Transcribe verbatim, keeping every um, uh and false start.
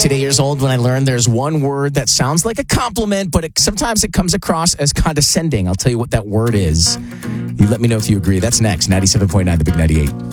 today years old when I learned there's one word that sounds like a compliment, but it, sometimes it comes across as condescending. I'll tell you what that word is. You let me know if you agree. That's next. ninety-seven point nine, The Big ninety-eight.